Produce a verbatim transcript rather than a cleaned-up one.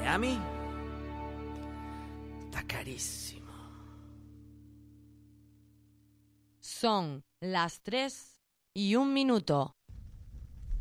Miami está carísimo. Son las tres y un minuto.